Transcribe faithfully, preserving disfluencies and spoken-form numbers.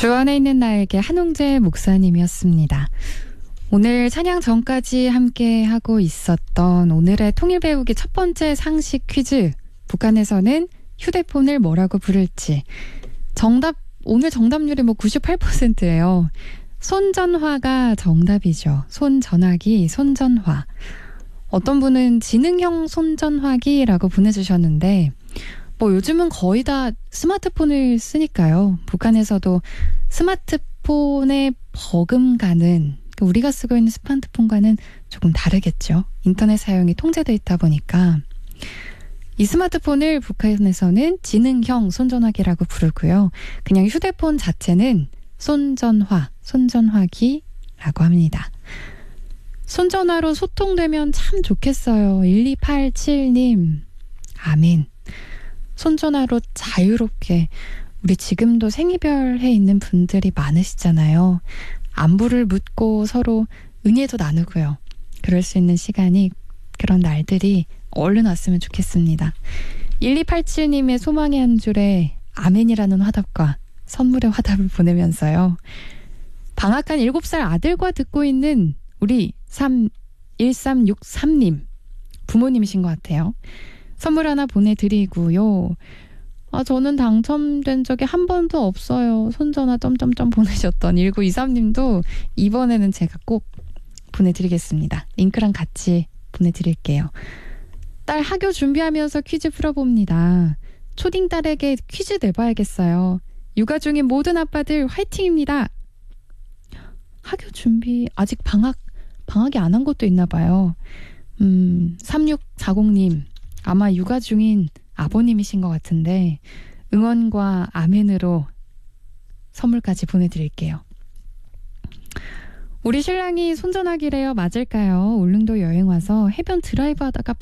주 안에 있는 나에게 한웅재 목사님이었습니다. 오늘 찬양 전까지 함께 하고 있었던 오늘의 통일 배우기 첫 번째 상식 퀴즈. 북한에서는 휴대폰을 뭐라고 부를지. 정답, 오늘 정답률이 뭐 구십팔 퍼센트예요. 손전화가 정답이죠. 손전화기, 손전화. 어떤 분은 지능형 손전화기라고 보내주셨는데 뭐 요즘은 거의 다 스마트폰을 쓰니까요. 북한에서도 스마트폰에 버금가는, 우리가 쓰고 있는 스마트폰과는 조금 다르겠죠. 인터넷 사용이 통제되어 있다 보니까. 이 스마트폰을 북한에서는 지능형 손전화기라고 부르고요. 그냥 휴대폰 자체는 손전화, 손전화기라고 합니다. 손전화로 소통되면 참 좋겠어요. 일이팔칠 님. 아멘. 손전화로 자유롭게, 우리 지금도 생이별해 있는 분들이 많으시잖아요. 안부를 묻고 서로 은혜도 나누고요. 그럴 수 있는 시간이, 그런 날들이 얼른 왔으면 좋겠습니다. 일이팔칠 님의 소망의 한 줄에 아멘이라는 화답과 선물의 화답을 보내면서요. 방학한 일곱 살 아들과 듣고 있는 우리 일삼육삼 님 부모님이신 것 같아요. 선물 하나 보내드리고요. 아, 저는 당첨된 적이 한 번도 없어요. 손전화 점점점 보내셨던 일구이삼 님도 이번에는 제가 꼭 보내드리겠습니다. 링크랑 같이 보내드릴게요. 딸 학교 준비하면서 퀴즈 풀어봅니다. 초딩 딸에게 퀴즈 내봐야겠어요. 육아 중인 모든 아빠들 화이팅입니다. 학교 준비, 아직 방학, 방학이 안 한 것도 있나 봐요. 음, 삼육사공 님, 아마 육아 중인 아버님이신 것 같은데 응원과 아멘으로 선물까지 보내드릴게요. 우리 신랑이 손전화기래요. 맞을까요? 울릉도 여행 와서 해변 드라이브 하다가